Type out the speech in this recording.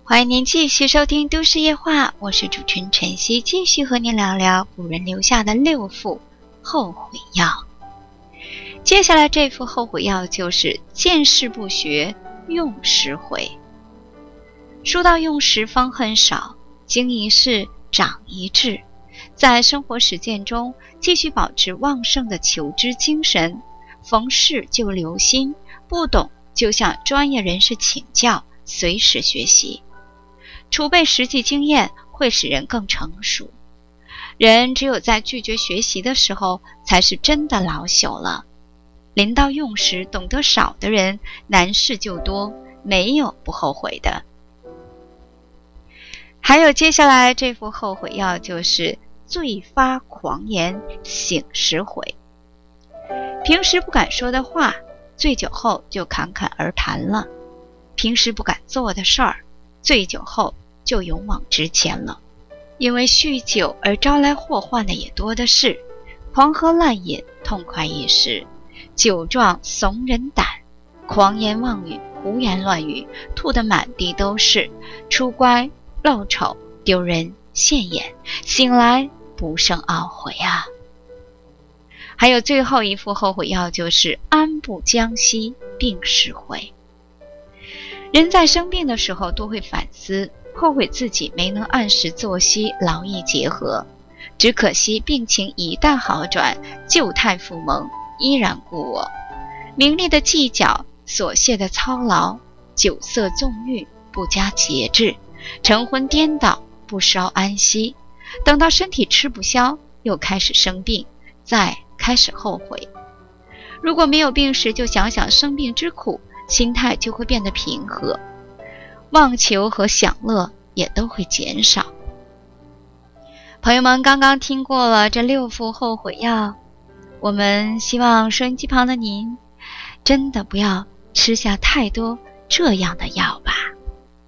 欢迎您继续收听都市夜话，我是主持人晨曦，继续和您聊聊古人留下的6副后悔药。接下来这副后悔药就是见事不学，用时回。书到用时方恨少，经一事长一智。在生活实践中，继续保持旺盛的求知精神，逢事就留心，不懂就向专业人士请教，随时学习。储备实际经验会使人更成熟。人只有在拒绝学习的时候，才是真的老朽了。临到用时懂得少的人，难事就多，没有不后悔的。还有接下来这副后悔药就是醉发狂言，醒时悔。平时不敢说的话，醉酒后就侃侃而谈了；平时不敢做的事儿，醉酒后就勇往直前了。因为酗酒而招来祸患的也多的是，狂喝滥饮，痛快一时，酒壮怂人胆，狂言妄语，胡言乱语，吐得满地都是，出乖露丑，丢人现眼，醒来不胜懊悔啊。还有最后一副后悔药就是安步将息，病时回。人在生病的时候都会反思，后悔自己没能按时作息，劳逸结合。只可惜病情一旦好转，旧态复萌，依然故我。名利的计较，琐屑的操劳，酒色纵欲，不加节制，晨昏颠倒，不稍安息。等到身体吃不消，又开始生病，再开始后悔。如果没有病时就想想生病之苦，心态就会变得平和，妄求和享乐也都会减少。朋友们刚刚听过了这6副后悔药，我们希望收音机旁的您真的不要吃下太多这样的药。